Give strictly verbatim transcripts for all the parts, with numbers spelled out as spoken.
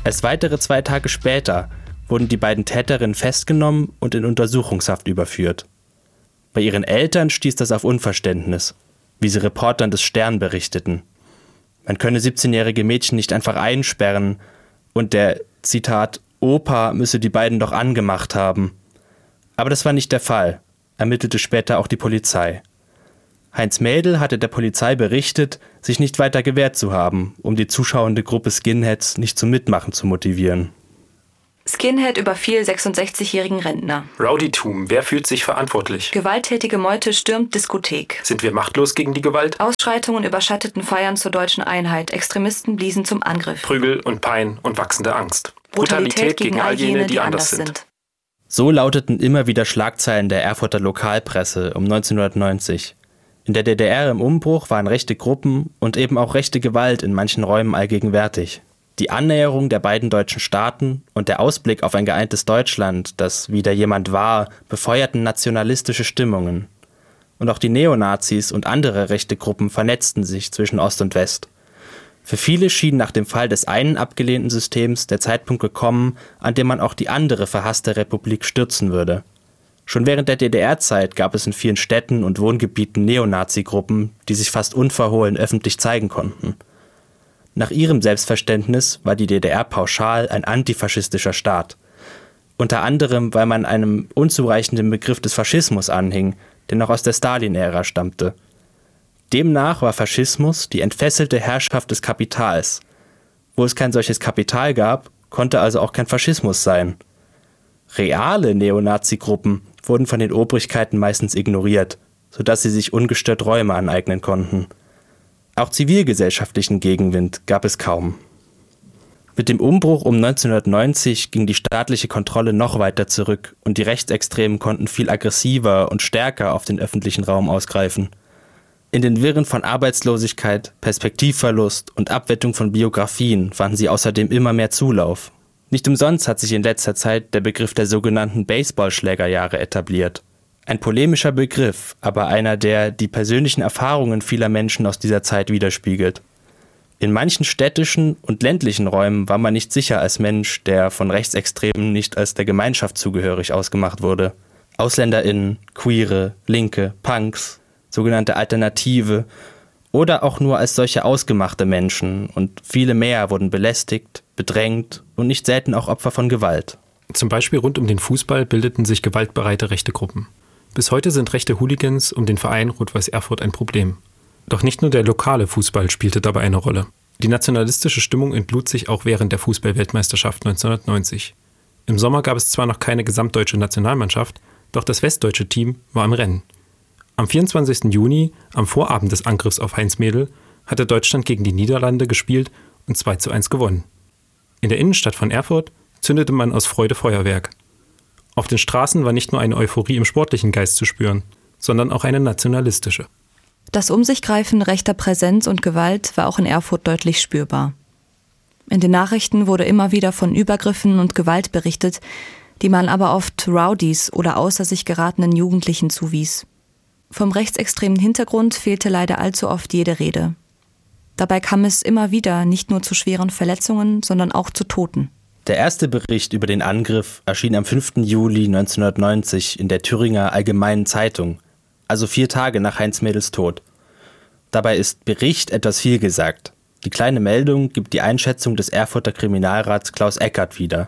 Erst weitere zwei Tage später wurden die beiden Täterinnen festgenommen und in Untersuchungshaft überführt. Bei ihren Eltern stieß das auf Unverständnis, wie sie Reportern des Stern berichteten. Man könne siebzehnjährige Mädchen nicht einfach einsperren und der, Zitat, Opa müsse die beiden doch angemacht haben. Aber das war nicht der Fall, ermittelte später auch die Polizei. Heinz Mädel hatte der Polizei berichtet, sich nicht weiter gewehrt zu haben, um die zuschauende Gruppe Skinheads nicht zum Mitmachen zu motivieren. Skinhead überfiel sechsundsechzigjährigen Rentner. Rowdytum, wer fühlt sich verantwortlich? Gewalttätige Meute stürmt Diskothek. Sind wir machtlos gegen die Gewalt? Ausschreitungen überschatteten Feiern zur deutschen Einheit. Extremisten bliesen zum Angriff. Prügel und Pein und wachsende Angst. Brutalität, Brutalität gegen, gegen all jene, die, die anders sind. sind. So lauteten immer wieder Schlagzeilen der Erfurter Lokalpresse um neunzehnhundertneunzig. In der D D R im Umbruch waren rechte Gruppen und eben auch rechte Gewalt in manchen Räumen allgegenwärtig. Die Annäherung der beiden deutschen Staaten und der Ausblick auf ein geeintes Deutschland, das wieder jemand war, befeuerten nationalistische Stimmungen. Und auch die Neonazis und andere rechte Gruppen vernetzten sich zwischen Ost und West. Für viele schien nach dem Fall des einen abgelehnten Systems der Zeitpunkt gekommen, an dem man auch die andere verhasste Republik stürzen würde. Schon während der D D R-Zeit gab es in vielen Städten und Wohngebieten Neonazi-Gruppen, die sich fast unverhohlen öffentlich zeigen konnten. Nach ihrem Selbstverständnis war die D D R pauschal ein antifaschistischer Staat. Unter anderem, weil man einem unzureichenden Begriff des Faschismus anhing, der noch aus der Stalin-Ära stammte. Demnach war Faschismus die entfesselte Herrschaft des Kapitals. Wo es kein solches Kapital gab, konnte also auch kein Faschismus sein. Reale Neonazi-Gruppen wurden von den Obrigkeiten meistens ignoriert, sodass sie sich ungestört Räume aneignen konnten. Auch zivilgesellschaftlichen Gegenwind gab es kaum. Mit dem Umbruch um neunzehnhundertneunzig ging die staatliche Kontrolle noch weiter zurück und die Rechtsextremen konnten viel aggressiver und stärker auf den öffentlichen Raum ausgreifen. In den Wirren von Arbeitslosigkeit, Perspektivverlust und Abwettung von Biografien fanden sie außerdem immer mehr Zulauf. Nicht umsonst hat sich in letzter Zeit der Begriff der sogenannten Baseballschlägerjahre etabliert. Ein polemischer Begriff, aber einer, der die persönlichen Erfahrungen vieler Menschen aus dieser Zeit widerspiegelt. In manchen städtischen und ländlichen Räumen war man nicht sicher als Mensch, der von Rechtsextremen nicht als der Gemeinschaft zugehörig ausgemacht wurde. AusländerInnen, Queere, Linke, Punks, sogenannte Alternative oder auch nur als solche ausgemachte Menschen und viele mehr wurden belästigt, bedrängt und nicht selten auch Opfer von Gewalt. Zum Beispiel rund um den Fußball bildeten sich gewaltbereite rechte Gruppen. Bis heute sind rechte Hooligans um den Verein Rot-Weiß Erfurt ein Problem. Doch nicht nur der lokale Fußball spielte dabei eine Rolle. Die nationalistische Stimmung entlud sich auch während der Fußball-Weltmeisterschaft neunzehnhundertneunzig. Im Sommer gab es zwar noch keine gesamtdeutsche Nationalmannschaft, doch das westdeutsche Team war im Rennen. Am vierundzwanzigsten Juni, am Vorabend des Angriffs auf Heinz Mädel, hatte Deutschland gegen die Niederlande gespielt und zwei zu eins gewonnen. In der Innenstadt von Erfurt zündete man aus Freude Feuerwerk. Auf den Straßen war nicht nur eine Euphorie im sportlichen Geist zu spüren, sondern auch eine nationalistische. Das Umsichgreifen rechter Präsenz und Gewalt war auch in Erfurt deutlich spürbar. In den Nachrichten wurde immer wieder von Übergriffen und Gewalt berichtet, die man aber oft Rowdies oder außer sich geratenen Jugendlichen zuwies. Vom rechtsextremen Hintergrund fehlte leider allzu oft jede Rede. Dabei kam es immer wieder nicht nur zu schweren Verletzungen, sondern auch zu Toten. Der erste Bericht über den Angriff erschien am fünften Juli neunzehnhundertneunzig in der Thüringer Allgemeinen Zeitung, also vier Tage nach Heinz Mädels Tod. Dabei ist Bericht etwas viel gesagt. Die kleine Meldung gibt die Einschätzung des Erfurter Kriminalrats Klaus Eckert wieder.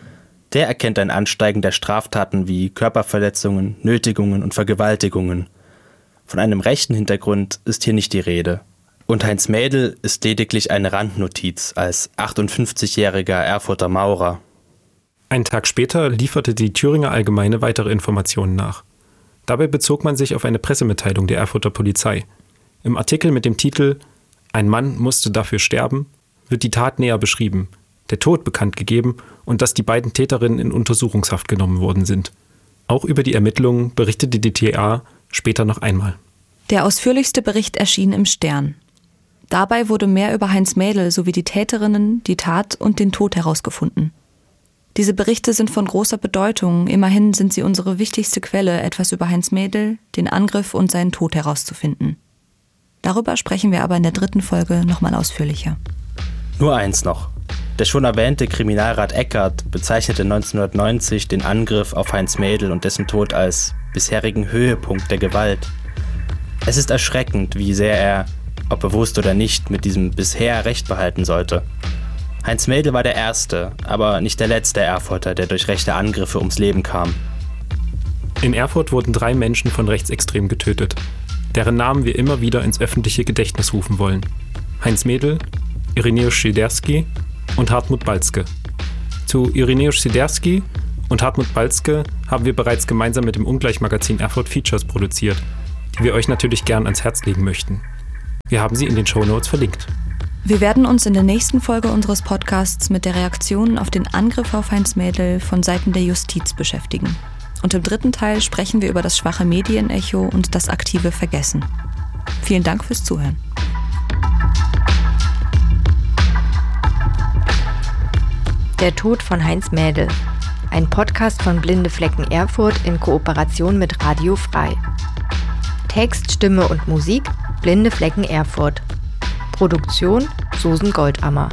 Der erkennt ein Ansteigen der Straftaten wie Körperverletzungen, Nötigungen und Vergewaltigungen. Von einem rechten Hintergrund ist hier nicht die Rede. Und Heinz Mädel ist lediglich eine Randnotiz als achtundfünfzigjähriger Erfurter Maurer. Einen Tag später lieferte die Thüringer Allgemeine weitere Informationen nach. Dabei bezog man sich auf eine Pressemitteilung der Erfurter Polizei. Im Artikel mit dem Titel »Ein Mann musste dafür sterben« wird die Tat näher beschrieben, der Tod bekannt gegeben und dass die beiden Täterinnen in Untersuchungshaft genommen worden sind. Auch über die Ermittlungen berichtete die T A später noch einmal. Der ausführlichste Bericht erschien im Stern. Dabei wurde mehr über Heinz Mädel sowie die Täterinnen, die Tat und den Tod herausgefunden. Diese Berichte sind von großer Bedeutung, immerhin sind sie unsere wichtigste Quelle, etwas über Heinz Mädel, den Angriff und seinen Tod herauszufinden. Darüber sprechen wir aber in der dritten Folge nochmal ausführlicher. Nur eins noch. Der schon erwähnte Kriminalrat Eckert bezeichnete neunzehnhundertneunzig den Angriff auf Heinz Mädel und dessen Tod als bisherigen Höhepunkt der Gewalt. Es ist erschreckend, wie sehr er, ob bewusst oder nicht, mit diesem bisher Recht behalten sollte. Heinz Mädel war der erste, aber nicht der letzte Erfurter, der durch rechte Angriffe ums Leben kam. In Erfurt wurden drei Menschen von Rechtsextremen getötet, deren Namen wir immer wieder ins öffentliche Gedächtnis rufen wollen. Heinz Mädel, Ireneusz Siderski und Hartmut Balzke. Zu Ireneusz Siderski und Hartmut Balzke haben wir bereits gemeinsam mit dem Ungleich-Magazin Erfurt Features produziert, die wir euch natürlich gern ans Herz legen möchten. Wir haben sie in den Shownotes verlinkt. Wir werden uns in der nächsten Folge unseres Podcasts mit der Reaktion auf den Angriff auf Heinz Mädel von Seiten der Justiz beschäftigen. Und im dritten Teil sprechen wir über das schwache Medienecho und das aktive Vergessen. Vielen Dank fürs Zuhören. Der Tod von Heinz Mädel. Ein Podcast von Blinde Flecken Erfurt in Kooperation mit Radio Frei. Text, Stimme und Musik Blinde Flecken Erfurt. Produktion Susan Goldammer.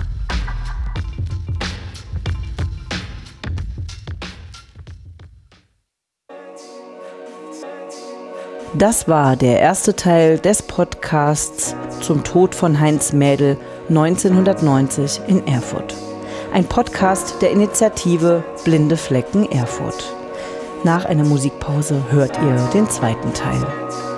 Das war der erste Teil des Podcasts zum Tod von Heinz Mädel neunzehnhundertneunzig in Erfurt. Ein Podcast der Initiative Blinde Flecken Erfurt. Nach einer Musikpause hört ihr den zweiten Teil.